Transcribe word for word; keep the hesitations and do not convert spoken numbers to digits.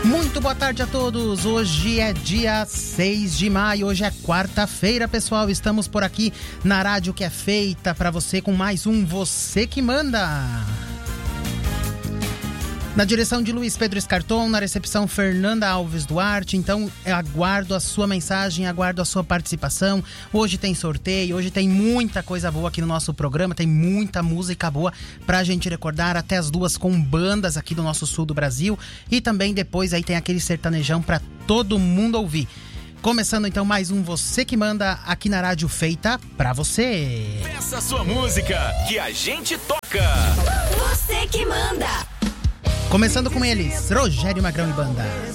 Muito boa tarde a todos. Hoje é dia seis de maio, hoje é quarta-feira, pessoal. Estamos por aqui na rádio que é feita para você com mais um Você que Manda. Na direção de Luiz Pedro Escarton, na recepção Fernanda Alves Duarte. Então, eu aguardo a sua mensagem, aguardo a sua participação. Hoje tem sorteio, hoje tem muita coisa boa aqui no nosso programa, tem muita música boa pra gente recordar, até as duas com bandas aqui do nosso sul do Brasil. E também depois aí tem aquele sertanejão pra todo mundo ouvir. Começando então mais um Você que Manda aqui na rádio feita pra você. Peça sua música que a gente toca. Você que Manda. Começando com eles, Rogério Magrão e Banda.